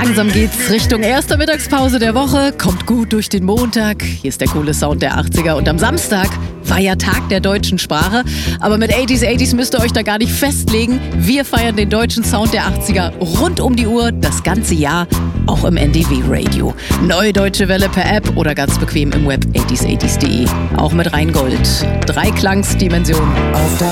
Langsam geht's Richtung erster Mittagspause der Woche. Kommt gut durch den Montag. Hier ist der coole Sound der 80er. Und am Samstag war ja Tag der deutschen Sprache. Aber mit 80s müsst ihr euch da gar nicht festlegen. Wir feiern den deutschen Sound der 80er rund um die Uhr, das ganze Jahr, auch im NDW-Radio. Neue Deutsche Welle per App oder ganz bequem im Web 80s80s.de. Auch mit Rheingold. 3 Klangsdimensionen. Auf der